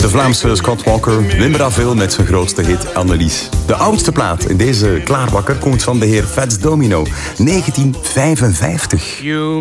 De Vlaamse Scott Walker, Wim Bravil met zijn grootste hit Annelies. De oudste plaat in deze klaarbakker komt van de heer Fats Domino, 1955.